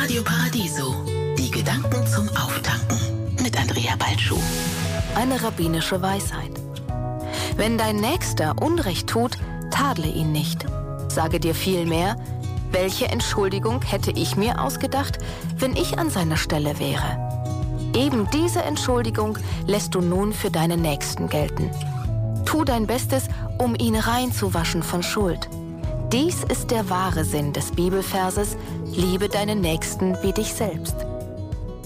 Radio Paradiso. Die Gedanken zum Auftanken mit Andrea Balschuh. Eine rabbinische Weisheit. Wenn dein Nächster Unrecht tut, tadle ihn nicht. Sage dir vielmehr, welche Entschuldigung hätte ich mir ausgedacht, wenn ich an seiner Stelle wäre? Eben diese Entschuldigung lässt du nun für deinen Nächsten gelten. Tu dein Bestes, um ihn reinzuwaschen von Schuld. Dies ist der wahre Sinn des Bibelverses: Liebe deinen Nächsten wie dich selbst.